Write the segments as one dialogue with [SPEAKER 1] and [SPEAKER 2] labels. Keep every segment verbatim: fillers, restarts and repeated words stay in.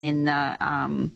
[SPEAKER 1] in the um,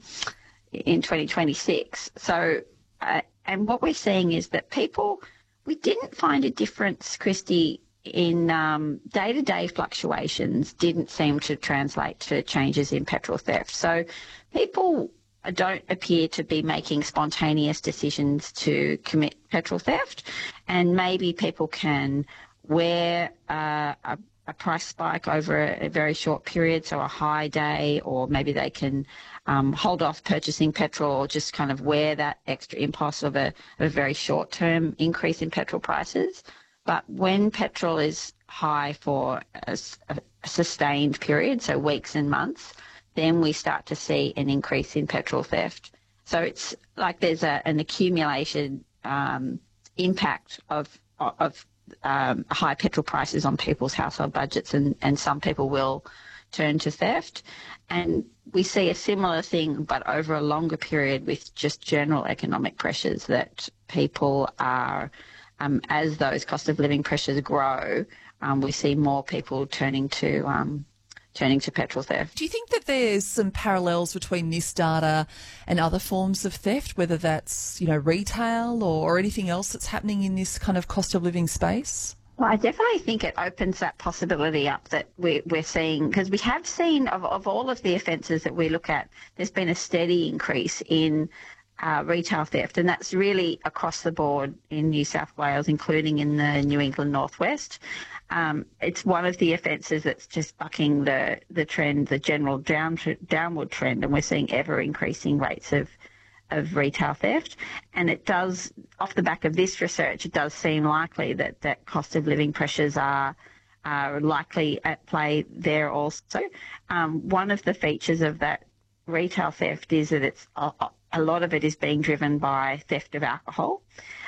[SPEAKER 1] in twenty twenty-six. So, uh, and what we're seeing is that people, we didn't find a difference, Christy, in um, day-to-day fluctuations didn't seem to translate to changes in petrol theft. So people don't appear to be making spontaneous decisions to commit petrol theft, and maybe people can wear uh, a, a price spike over a, a very short period, so a high day, or maybe they can um, hold off purchasing petrol or just kind of wear that extra impulse of a, of a very short-term increase in petrol prices. But when petrol is high for a, a sustained period, so weeks and months, then we start to see an increase in petrol theft. So it's like there's a, an accumulation um, impact of of um, high petrol prices on people's household budgets, and, and some people will turn to theft. And we see a similar thing, but over a longer period, with just general economic pressures that people are, um, as those cost of living pressures grow, um, we see more people turning to um, turning to petrol theft.
[SPEAKER 2] Do you think that there's some parallels between this data and other forms of theft, whether that's, you know, retail or, or anything else that's happening in this kind of cost of living space?
[SPEAKER 1] Well, I definitely think it opens that possibility up that we're, we're seeing, because we have seen of, of all of the offences that we look at, there's been a steady increase in uh, retail theft, and that's really across the board in New South Wales, including in the New England Northwest. Um, it's one of the offences that's just bucking the, the trend, the general down, downward trend, and we're seeing ever increasing rates of of retail theft. And it does, off the back of this research, it does seem likely that, that cost of living pressures are are likely at play there also. Um, one of the features of that retail theft is that it's a, a lot of it is being driven by theft of alcohol.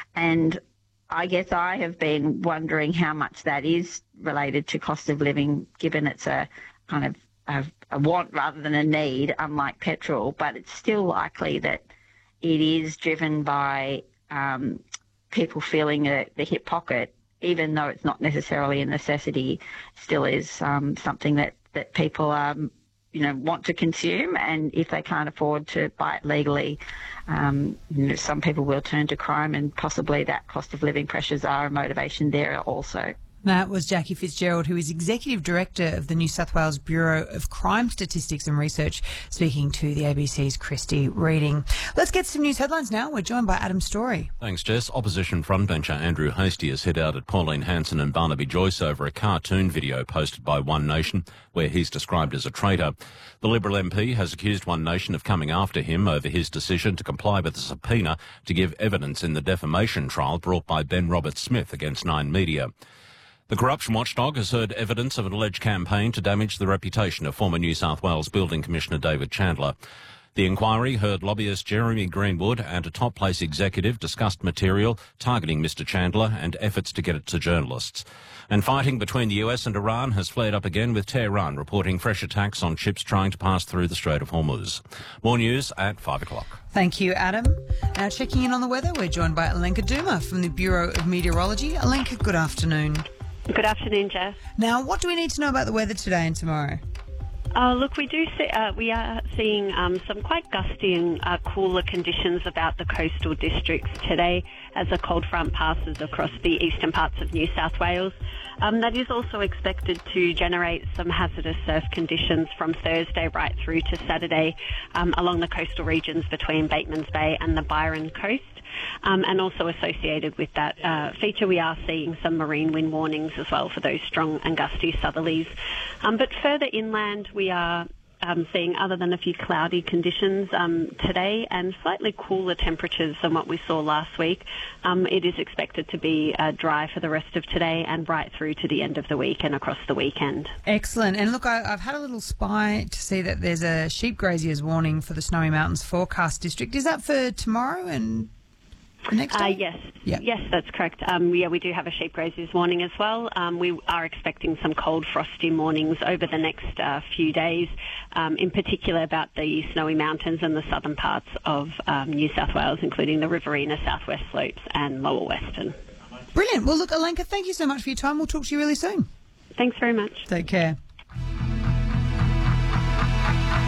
[SPEAKER 1] And I guess I have been wondering how much that is related to cost of living, given it's a kind of a, a want rather than a need, unlike petrol. But it's still likely that it is driven by um, people feeling a, the hip pocket, even though it's not necessarily a necessity, still is um, something that, that people um, you know, want to consume. And if they can't afford to buy it legally, um, you know, some people will turn to crime, and possibly that cost of living pressures are a motivation there also.
[SPEAKER 3] That was Jackie Fitzgerald, who is Executive Director of the New South Wales Bureau of Crime Statistics and Research, speaking to the A B C's Christy Reading. Let's get some news headlines now. We're joined by Adam Story.
[SPEAKER 4] Thanks, Jess. Opposition frontbencher Andrew Hastie has hit out at Pauline Hanson and Barnaby Joyce over a cartoon video posted by One Nation, where he's described as a traitor. The Liberal M P has accused One Nation of coming after him over his decision to comply with a subpoena to give evidence in the defamation trial brought by Ben Roberts-Smith against Nine Media. The corruption watchdog has heard evidence of an alleged campaign to damage the reputation of former New South Wales Building Commissioner David Chandler. The inquiry heard lobbyist Jeremy Greenwood and a top-place executive discussed material targeting Mister Chandler and efforts to get it to journalists. And fighting between the U S and Iran has flared up again, with Tehran reporting fresh attacks on ships trying to pass through the Strait of Hormuz. More news at five o'clock.
[SPEAKER 3] Thank you, Adam. Now, checking in on the weather, we're joined by Alenka Duma from the Bureau of Meteorology. Alenka, good afternoon.
[SPEAKER 5] Good afternoon, Jess.
[SPEAKER 3] Now, what do we need to know about the weather today and tomorrow?
[SPEAKER 5] Uh, look, we do see, uh, we are seeing um, some quite gusty and uh, cooler conditions about the coastal districts today as a cold front passes across the eastern parts of New South Wales. Um, that is also expected to generate some hazardous surf conditions from Thursday right through to Saturday um, along the coastal regions between Batemans Bay and the Byron coast. Um, and also associated with that uh, feature, we are seeing some marine wind warnings as well for those strong and gusty southerlies. Um, but further inland, we are um, seeing, other than a few cloudy conditions um, today and slightly cooler temperatures than what we saw last week. Um, it is expected to be uh, dry for the rest of today and right through to the end of the week and across the weekend.
[SPEAKER 3] Excellent. And look, I, I've had a little spy to see that there's a sheep grazier's warning for the Snowy Mountains forecast district. Is that for tomorrow and the next day?
[SPEAKER 5] Uh, yes,
[SPEAKER 3] yep.
[SPEAKER 5] yes, that's correct. Um, yeah, we do have a sheep grazier's warning as well. Um, we are expecting some cold, frosty mornings over the next uh, few days, um, in particular about the Snowy Mountains and the southern parts of um, New South Wales, including the Riverina, Southwest Slopes and Lower Western.
[SPEAKER 3] Brilliant. Well, look, Alenka, thank you so much for your time. We'll talk to you really soon.
[SPEAKER 5] Thanks very much.
[SPEAKER 3] Take care.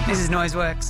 [SPEAKER 3] This is Noiseworks.